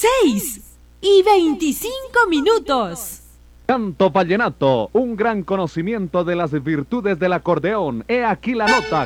6:25. Canto vallenato, un gran conocimiento de las virtudes del acordeón. He aquí la nota